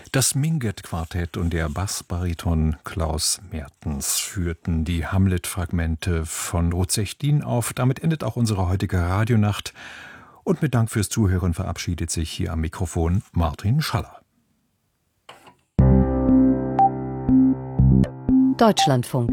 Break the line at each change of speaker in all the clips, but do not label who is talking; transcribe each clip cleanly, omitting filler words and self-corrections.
Das Minget-Quartett und der Bassbariton Klaus Mertens führten die Hamlet-Fragmente von Ruth Sechtlin auf. Damit endet auch unsere heutige Radionacht. Und mit Dank fürs Zuhören verabschiedet sich hier am Mikrofon Martin Schaller.
Deutschlandfunk.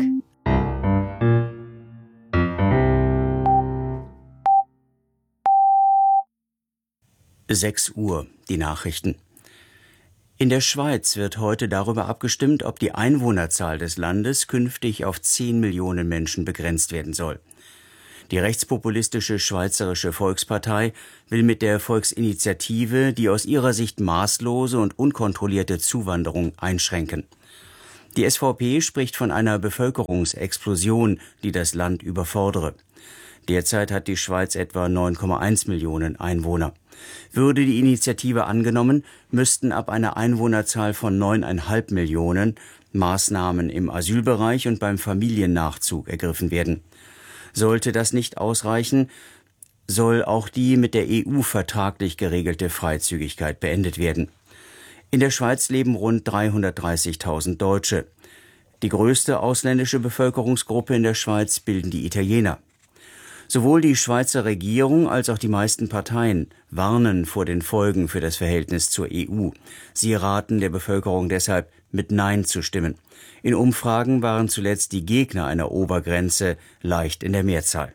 Sechs Uhr, die Nachrichten. In der Schweiz wird heute darüber abgestimmt, ob die Einwohnerzahl des Landes künftig auf 10 Millionen Menschen begrenzt werden soll. Die rechtspopulistische Schweizerische Volkspartei will mit der Volksinitiative die aus ihrer Sicht maßlose und unkontrollierte Zuwanderung einschränken. Die SVP spricht von einer Bevölkerungsexplosion, die das Land überfordere. Derzeit hat die Schweiz etwa 9,1 Millionen Einwohner. Würde die Initiative angenommen, müssten ab einer Einwohnerzahl von 9,5 Millionen Maßnahmen im Asylbereich und beim Familiennachzug ergriffen werden. Sollte das nicht ausreichen, soll auch die mit der EU vertraglich geregelte Freizügigkeit beendet werden. In der Schweiz leben rund 330.000 Deutsche. Die größte ausländische Bevölkerungsgruppe in der Schweiz bilden die Italiener. Sowohl die Schweizer Regierung als auch die meisten Parteien warnen vor den Folgen für das Verhältnis zur EU. Sie raten der Bevölkerung deshalb, mit Nein zu stimmen. In Umfragen waren zuletzt die Gegner einer Obergrenze leicht in der Mehrzahl.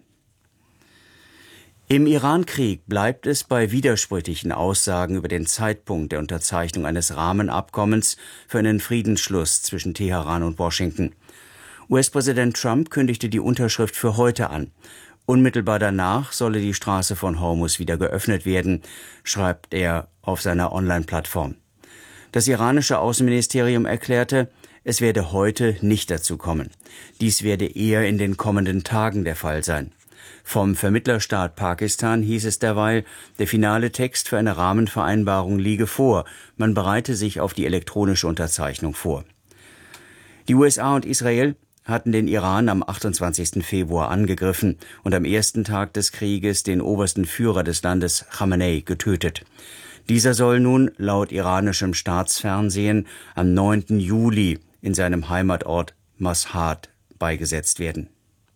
Im Irankrieg bleibt es bei widersprüchlichen Aussagen über den Zeitpunkt der Unterzeichnung eines Rahmenabkommens für einen Friedensschluss zwischen Teheran und Washington. US-Präsident Trump kündigte die Unterschrift für heute an. Unmittelbar danach solle die Straße von Hormuz wieder geöffnet werden, schreibt er auf seiner Online-Plattform. Das iranische Außenministerium erklärte, es werde heute nicht dazu kommen. Dies werde eher in den kommenden Tagen der Fall sein. Vom Vermittlerstaat Pakistan hieß es derweil, der finale Text für eine Rahmenvereinbarung liege vor. Man bereite sich auf die elektronische Unterzeichnung vor. Die USA und Israel hatten den Iran am 28. Februar angegriffen und am ersten Tag des Krieges den obersten Führer des Landes, Khamenei, getötet. Dieser soll nun laut iranischem Staatsfernsehen am 9. Juli in seinem Heimatort Mashhad beigesetzt werden.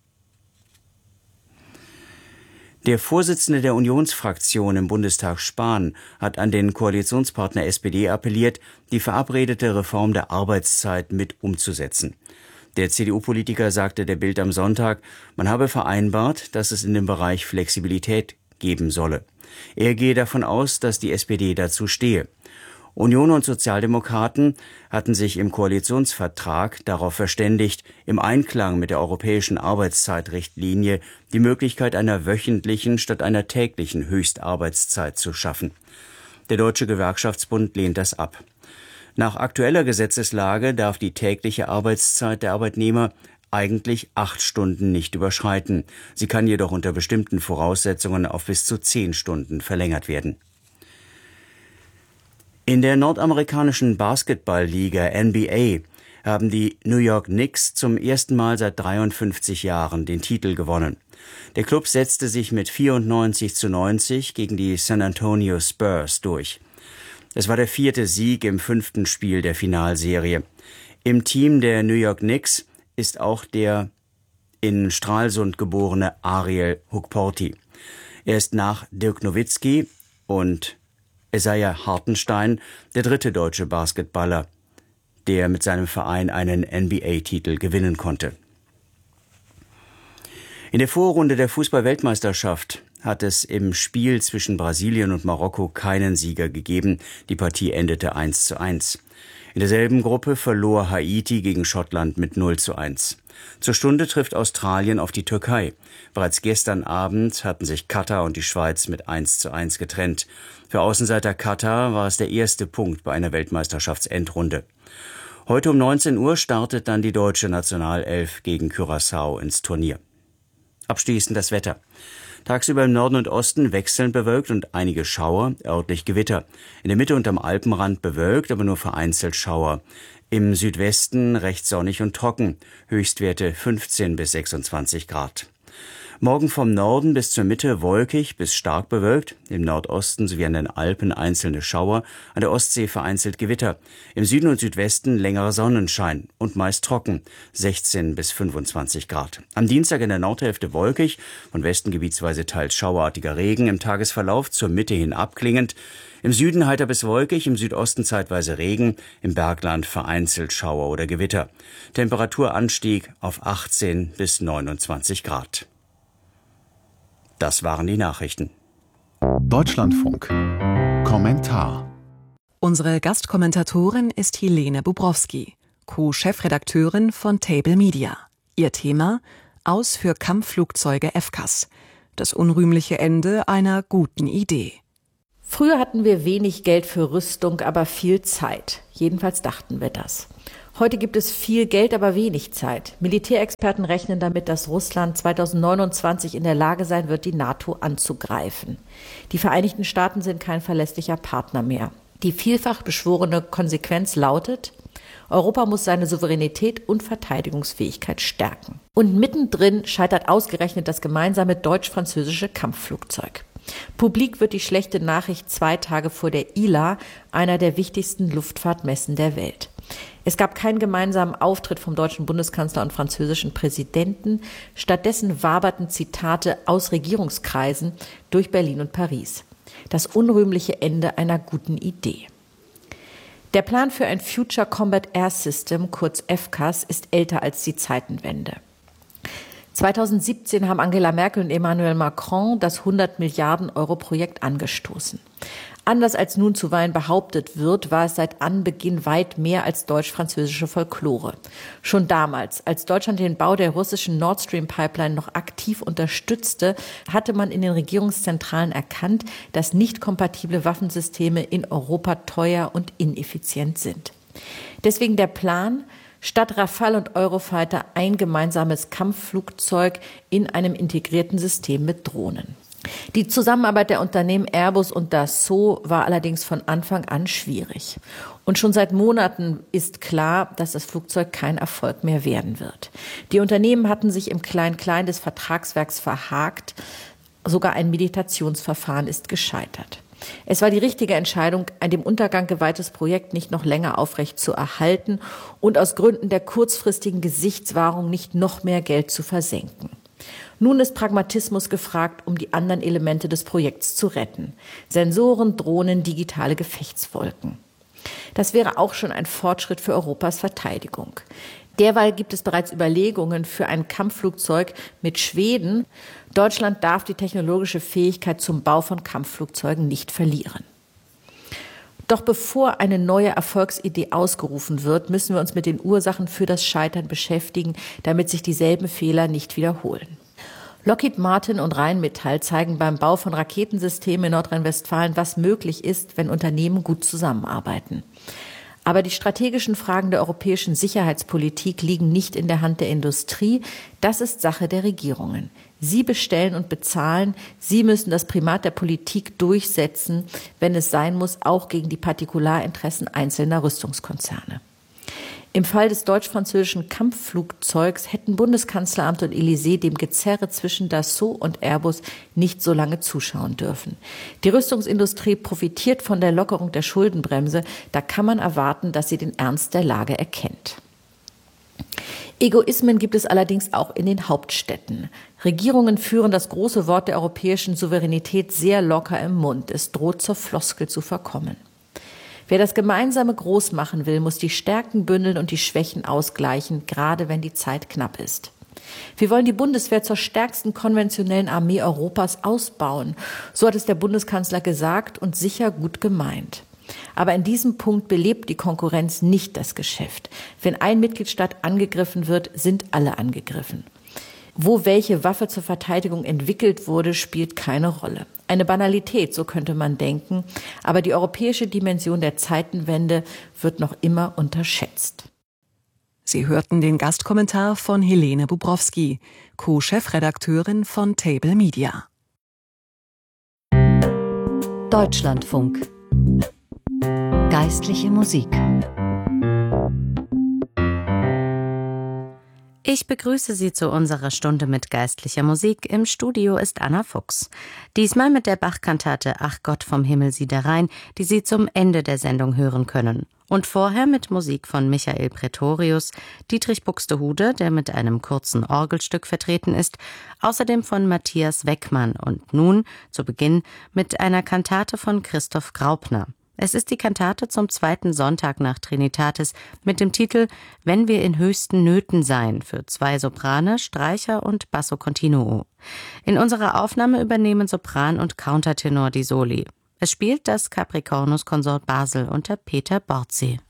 Der Vorsitzende der Unionsfraktion im Bundestag, Spahn, hat an den Koalitionspartner SPD appelliert, die verabredete Reform der Arbeitszeit mit umzusetzen. Der CDU-Politiker sagte der Bild am Sonntag, man habe vereinbart, dass es in dem Bereich Flexibilität geben solle. Er gehe davon aus, dass die SPD dazu stehe. Union und Sozialdemokraten hatten sich im Koalitionsvertrag darauf verständigt, im Einklang mit der europäischen Arbeitszeitrichtlinie die Möglichkeit einer wöchentlichen statt einer täglichen Höchstarbeitszeit zu schaffen. Der Deutsche Gewerkschaftsbund lehnt das ab. Nach aktueller Gesetzeslage darf die tägliche Arbeitszeit der Arbeitnehmer eigentlich 8 Stunden nicht überschreiten. Sie kann jedoch unter bestimmten Voraussetzungen auf bis zu 10 Stunden verlängert werden. In der nordamerikanischen Basketballliga NBA haben die New York Knicks zum ersten Mal seit 53 Jahren den Titel gewonnen. Der Klub setzte sich mit 94:90 gegen die San Antonio Spurs durch. Es war der 4. Sieg im 5. Spiel der Finalserie. Im Team der New York Knicks ist auch der in Stralsund geborene Ariel Hukporti. Er ist nach Dirk Nowitzki und Isaiah Hartenstein der 3. deutsche Basketballer, der mit seinem Verein einen NBA-Titel gewinnen konnte. In der Vorrunde der Fußball-Weltmeisterschaft hat es im Spiel zwischen Brasilien und Marokko keinen Sieger gegeben. Die Partie endete 1:1. In derselben Gruppe verlor Haiti gegen Schottland mit 0:1. Zur Stunde trifft Australien auf die Türkei. Bereits gestern Abend hatten sich Katar und die Schweiz mit 1:1 getrennt. Für Außenseiter Katar war es der erste Punkt bei einer Weltmeisterschaftsendrunde. Heute um 19 Uhr startet dann die deutsche Nationalelf gegen Curaçao ins Turnier. Abschließend das Wetter. Tagsüber im Norden und Osten wechselnd bewölkt und einige Schauer, örtlich Gewitter. In der Mitte und am Alpenrand bewölkt, aber nur vereinzelt Schauer. Im Südwesten recht sonnig und trocken. Höchstwerte 15 bis 26 Grad. Morgen vom Norden bis zur Mitte wolkig bis stark bewölkt, im Nordosten sowie an den Alpen einzelne Schauer, an der Ostsee vereinzelt Gewitter, im Süden und Südwesten längerer Sonnenschein und meist trocken, 16 bis 25 Grad. Am Dienstag in der Nordhälfte wolkig, von Westen gebietsweise teils schauerartiger Regen, im Tagesverlauf zur Mitte hin abklingend, im Süden heiter bis wolkig, im Südosten zeitweise Regen, im Bergland vereinzelt Schauer oder Gewitter. Temperaturanstieg auf 18 bis 29 Grad. Das waren die Nachrichten.
Deutschlandfunk. Kommentar.
Unsere Gastkommentatorin ist Helene Bubrowski, Co-Chefredakteurin von Table Media. Ihr Thema: Aus für Kampfflugzeuge FCAS. Das unrühmliche Ende einer guten Idee.
Früher hatten wir wenig Geld für Rüstung, aber viel Zeit. Jedenfalls dachten wir das. Heute gibt es viel Geld, aber wenig Zeit. Militärexperten rechnen damit, dass Russland 2029 in der Lage sein wird, die NATO anzugreifen. Die Vereinigten Staaten sind kein verlässlicher Partner mehr. Die vielfach beschworene Konsequenz lautet: Europa muss seine Souveränität und Verteidigungsfähigkeit stärken. Und mittendrin scheitert ausgerechnet das gemeinsame deutsch-französische Kampfflugzeug. Publik wird die schlechte Nachricht 2 Tage vor der ILA, einer der wichtigsten Luftfahrtmessen der Welt. Es gab keinen gemeinsamen Auftritt vom deutschen Bundeskanzler und französischen Präsidenten. Stattdessen waberten Zitate aus Regierungskreisen durch Berlin und Paris. Das unrühmliche Ende einer guten Idee. Der Plan für ein Future Combat Air System, kurz FCAS, ist älter als die Zeitenwende. 2017 haben Angela Merkel und Emmanuel Macron das 100 Milliarden Euro Projekt angestoßen. Anders als nun zuweilen behauptet wird, war es seit Anbeginn weit mehr als deutsch-französische Folklore. Schon damals, als Deutschland den Bau der russischen Nord Stream Pipeline noch aktiv unterstützte, hatte man in den Regierungszentralen erkannt, dass nicht kompatible Waffensysteme in Europa teuer und ineffizient sind. Deswegen der Plan: Statt Rafale und Eurofighter ein gemeinsames Kampfflugzeug in einem integrierten System mit Drohnen. Die Zusammenarbeit der Unternehmen Airbus und Dassault war allerdings von Anfang an schwierig. Und schon seit Monaten ist klar, dass das Flugzeug kein Erfolg mehr werden wird. Die Unternehmen hatten sich im Klein-Klein des Vertragswerks verhakt. Sogar ein Meditationsverfahren ist gescheitert. Es war die richtige Entscheidung, ein dem Untergang geweihtes Projekt nicht noch länger aufrecht zu erhalten und aus Gründen der kurzfristigen Gesichtswahrung nicht noch mehr Geld zu versenken. Nun ist Pragmatismus gefragt, um die anderen Elemente des Projekts zu retten. Sensoren, Drohnen, digitale Gefechtswolken. Das wäre auch schon ein Fortschritt für Europas Verteidigung. Derweil gibt es bereits Überlegungen für ein Kampfflugzeug mit Schweden. Deutschland darf die technologische Fähigkeit zum Bau von Kampfflugzeugen nicht verlieren. Doch bevor eine neue Erfolgsidee ausgerufen wird, müssen wir uns mit den Ursachen für das Scheitern beschäftigen, damit sich dieselben Fehler nicht wiederholen. Lockheed Martin und Rheinmetall zeigen beim Bau von Raketensystemen in Nordrhein-Westfalen, was möglich ist, wenn Unternehmen gut zusammenarbeiten. Aber die strategischen Fragen der europäischen Sicherheitspolitik liegen nicht in der Hand der Industrie. Das ist Sache der Regierungen. Sie bestellen und bezahlen. Sie müssen das Primat der Politik durchsetzen, wenn es sein muss, auch gegen die Partikularinteressen einzelner Rüstungskonzerne. Im Fall des deutsch-französischen Kampfflugzeugs hätten Bundeskanzleramt und Élysée dem Gezerre zwischen Dassault und Airbus nicht so lange zuschauen dürfen. Die Rüstungsindustrie profitiert von der Lockerung der Schuldenbremse. Da kann man erwarten, dass sie den Ernst der Lage erkennt. Egoismen gibt es allerdings auch in den Hauptstädten. Regierungen führen das große Wort der europäischen Souveränität sehr locker im Mund. Es droht zur Floskel zu verkommen. Wer das Gemeinsame groß machen will, muss die Stärken bündeln und die Schwächen ausgleichen, gerade wenn die Zeit knapp ist. Wir wollen die Bundeswehr zur stärksten konventionellen Armee Europas ausbauen. So hat es der Bundeskanzler gesagt und sicher gut gemeint. Aber in diesem Punkt belebt die Konkurrenz nicht das Geschäft. Wenn ein Mitgliedstaat angegriffen wird, sind alle angegriffen. Wo welche Waffe zur Verteidigung entwickelt wurde, spielt keine Rolle. Eine Banalität, so könnte man denken, aber die europäische Dimension der Zeitenwende wird noch immer unterschätzt.
Sie hörten den Gastkommentar von Helene Bubrowski, Co-Chefredakteurin von Table Media.
Deutschlandfunk. Geistliche Musik.
Ich begrüße Sie zu unserer Stunde mit geistlicher Musik. Im Studio ist Anna Fuchs. Diesmal mit der Bach-Kantate Ach Gott vom Himmel sieh da rein, die Sie zum Ende der Sendung hören können. Und vorher mit Musik von Michael Pretorius, Dietrich Buxtehude, der mit einem kurzen Orgelstück vertreten ist, außerdem von Matthias Weckmann und nun, zu Beginn, mit einer Kantate von Christoph Graupner. Es ist die Kantate zum 2. Sonntag nach Trinitatis mit dem Titel »Wenn wir in höchsten Nöten sein« für 2 Soprane, Streicher und Basso Continuo. In unserer Aufnahme übernehmen Sopran und Countertenor die Soli. Es spielt das Capricornus Consort Basel unter Peter Borzi.